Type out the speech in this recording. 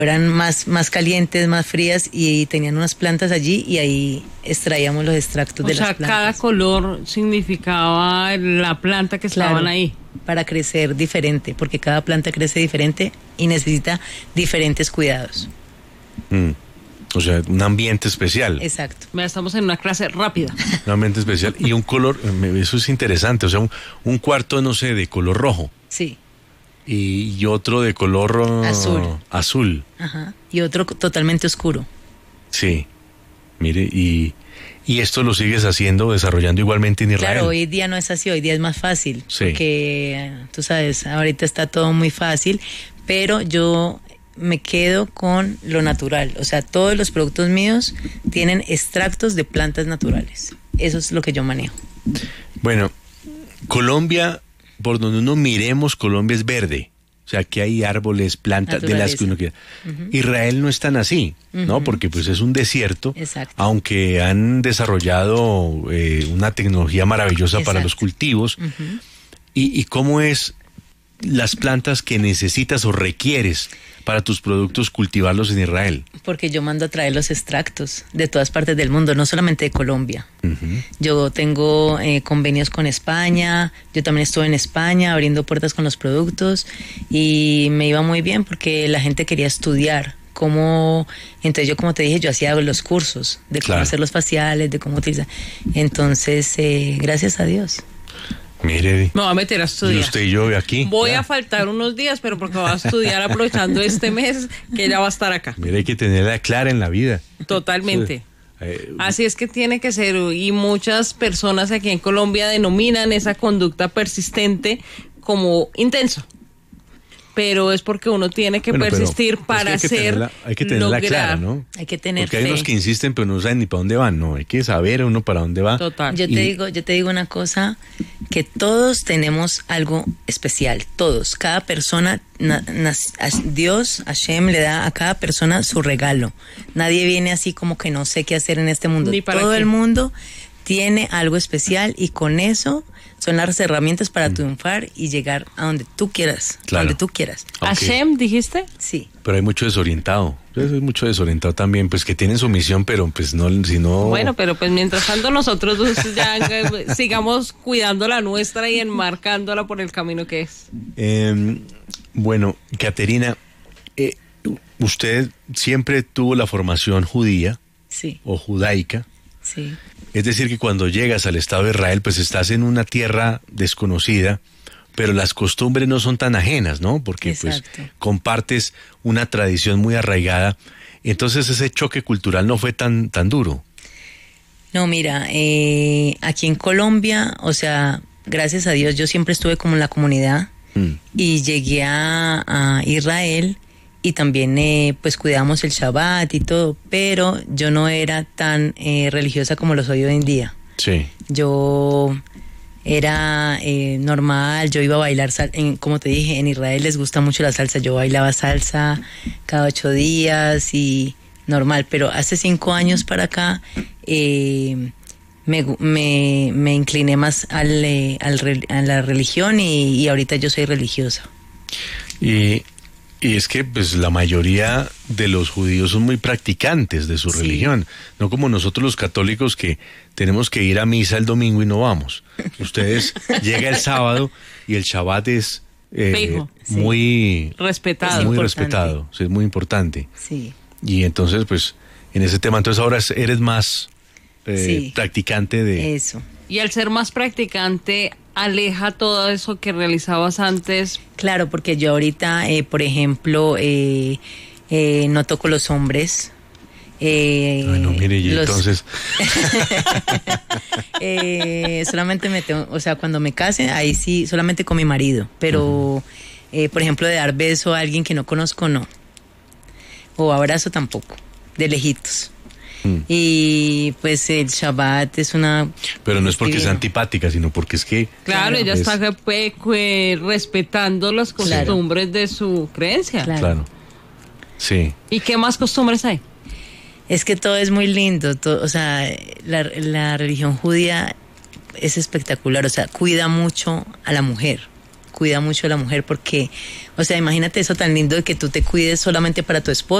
eran más calientes, más frías y tenían unas plantas allí y ahí extraíamos los extractos de las plantas. O sea, cada color significaba la planta que estaban ahí. Para crecer diferente, porque cada planta crece diferente y necesita diferentes cuidados. O sea, un ambiente especial. Exacto. Estamos en una clase rápida. Un ambiente especial y un color, eso es interesante, o sea, un cuarto, no sé, de color rojo. Sí. Y otro de color azul. Ajá. Y otro totalmente oscuro. Sí. Mire, y esto lo sigues haciendo, desarrollando igualmente en Israel. Claro, hoy día no es así, hoy día es más fácil. Sí. Porque, tú sabes, ahorita está todo muy fácil, pero yo me quedo con lo natural. O sea, todos los productos míos tienen extractos de plantas naturales. Eso es lo que yo manejo. Bueno, Colombia, por donde uno miremos, Colombia es verde. O sea, que hay árboles, plantas de las que uno quiera. Israel no es tan así, ¿no? Porque pues es un desierto. Exacto. Aunque han desarrollado una tecnología maravillosa para los cultivos. ¿Y cómo es las plantas que necesitas o requieres para tus productos cultivarlos en Israel? Porque yo mando a traer los extractos de todas partes del mundo, no solamente de Colombia. Yo tengo convenios con España, yo también estuve en España abriendo puertas con los productos y me iba muy bien porque la gente quería estudiar cómo, entonces yo, como te dije, yo hacía los cursos de cómo hacer los faciales, de cómo utilizar. Entonces, gracias a Dios. Mire, me voy a meter a estudiar. Y usted y yo aquí. Voy a faltar unos días, pero porque voy a estudiar aprovechando este mes que ella va a estar acá. Mire, hay que tenerla clara en la vida. Totalmente. Así es que tiene que ser, y muchas personas aquí en Colombia denominan esa conducta persistente como intenso. Pero es porque uno tiene que persistir para hay que tenerla clara, ¿no? Hay que tener porque hay unos que insisten pero no saben ni para dónde van, no, hay que saber uno para dónde va. Total. Yo te digo una cosa, que todos tenemos algo especial, todos, cada persona, Dios, Hashem, le da a cada persona su regalo. Nadie viene así como que no sé qué hacer en este mundo. Todo el mundo tiene algo especial y con eso son las herramientas para triunfar y llegar a donde tú quieras. Claro. Donde tú quieras. ¿Hashem dijiste? Sí. Pero hay mucho desorientado. Hay mucho desorientado también, pues que tienen su misión, pero pues no, si no... Bueno, pero pues mientras tanto nosotros ya sigamos cuidando la nuestra y enmarcándola por el camino que es. Bueno, Caterina, usted siempre tuvo la formación judía. Sí. O judaica. Sí. Es decir, que cuando llegas al Estado de Israel, pues estás en una tierra desconocida, pero las costumbres no son tan ajenas, ¿no? Porque pues compartes una tradición muy arraigada. Entonces ese choque cultural no fue tan duro. No, mira, aquí en Colombia, o sea, gracias a Dios, yo siempre estuve como en la comunidad y llegué a Israel. Y también pues cuidamos el Shabbat y todo, pero yo no era tan religiosa como lo soy hoy en día. Sí. Yo era normal, yo iba a bailar, como te dije, en Israel les gusta mucho la salsa, yo bailaba salsa cada 8 días y normal, pero hace 5 años para acá me incliné más a la religión y ahorita yo soy religiosa. Y es que pues la mayoría de los judíos son muy practicantes de su religión, no como nosotros los católicos que tenemos que ir a misa el domingo y no vamos. Ustedes llega el sábado y el Shabbat es muy respetado. Muy respetado, es muy importante. Sí. Y entonces pues en ese tema, entonces ahora eres más practicante de... Eso. Y al ser más practicante, aleja todo eso que realizabas antes. Claro, porque yo ahorita, por ejemplo, no toco los hombres. Bueno, mire, y entonces... solamente o sea, cuando me case, ahí sí, solamente con mi marido. Pero, por ejemplo, de dar beso a alguien que no conozco, no. O abrazo tampoco, de lejitos. Y pues el Shabbat es una... Pero no es porque sea antipática, sino porque es que... Claro, ella está respetando las costumbres de su creencia. Claro. Sí. ¿Y qué más costumbres hay? Es que todo es muy lindo, o sea, la religión judía es espectacular, o sea, cuida mucho a la mujer, cuida mucho a la mujer porque, o sea, imagínate eso tan lindo de que tú te cuides solamente para tu esposo